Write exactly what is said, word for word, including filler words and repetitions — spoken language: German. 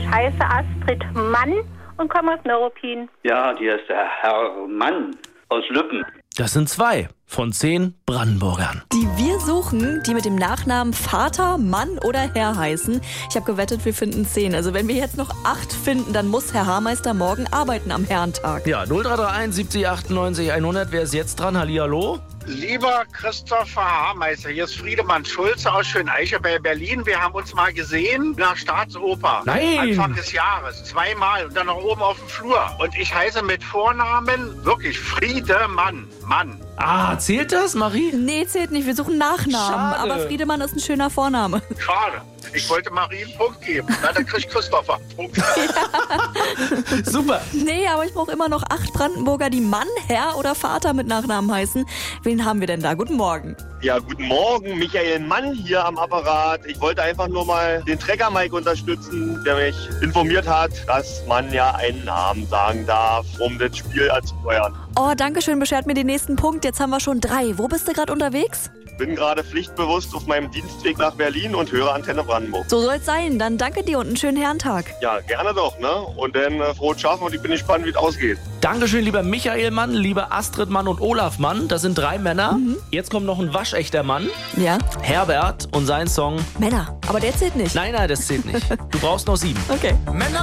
Ich heiße Astrid Mann und komme aus Neuruppin. Ja, hier ist der Herr Mann aus Lüppen. Das sind zwei von zehn Brandenburgern. Die wir suchen, die mit dem Nachnamen Vater, Mann oder Herr heißen. Ich habe gewettet, wir finden zehn. Also wenn wir jetzt noch acht finden, dann muss Herr Haarmeister morgen arbeiten am Herrentag. Ja, null drei drei eins siebzig achtundneunzig hundert. Wer ist jetzt dran? Hallihallo? Lieber Christopher Haarmeister, hier ist Friedemann Schulze aus Schöneiche bei Berlin. Wir haben uns mal gesehen nach Staatsoper. Nein! Anfang des Jahres, zweimal und dann noch oben auf dem Flur. Und ich heiße mit Vornamen wirklich Friedemann, Mann. Ah, zählt das, Marie? Nee, zählt nicht. Wir suchen Nachnamen. Schade. Aber Friedemann ist ein schöner Vorname. Schade. Ich wollte Marie einen Punkt geben. Na, dann kriegt Christopher einen Punkt. Super. Nee, aber ich brauche immer noch acht Brandenburger, die Mann, Herr oder Vater mit Nachnamen heißen. Wen haben wir denn da? Guten Morgen. Ja, guten Morgen, Michael Mann hier am Apparat. Ich wollte einfach nur mal den Trecker Mike unterstützen, der mich informiert hat, dass man ja einen Namen sagen darf, um das Spiel anzufeuern. Oh, danke schön, beschert mir den nächsten Punkt. Jetzt haben wir schon drei. Wo bist du gerade unterwegs? Bin gerade pflichtbewusst auf meinem Dienstweg nach Berlin und höre Antenne Brandenburg. So soll es sein. Dann danke dir und einen schönen Herrentag. Ja, gerne doch, ne? Und dann äh, frohes Schaffen und ich bin gespannt, wie es ausgeht. Dankeschön, lieber Michael Mann, lieber Astrid Mann und Olaf Mann. Das sind drei Männer. Mhm. Jetzt kommt noch ein waschechter Mann. Ja? Herbert und sein Song. Männer. Aber der zählt nicht. Nein, nein, das zählt nicht. Du brauchst noch sieben. Okay. Männer